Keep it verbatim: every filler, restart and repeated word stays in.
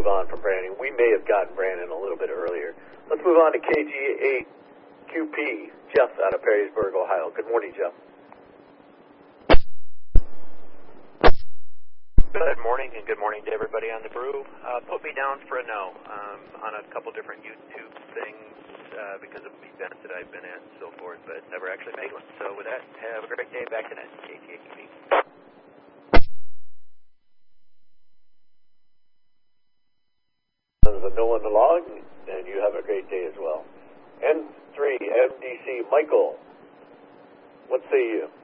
move on from Brandon. We may have gotten Brandon a little bit earlier. Let's move on to K G eight Q P, Jeff out of Perrysburg, Ohio. Good morning, Jeff. Good morning, and good morning to everybody on the brew. Uh, put me down for a no um, on a couple different YouTube things uh, because of events that I've been at and so forth, but never actually made one. So with that, have a great day. Back to net, K T A Q P. There's a no on the log, and you have a great day as well. N three M D C, Michael, what say you?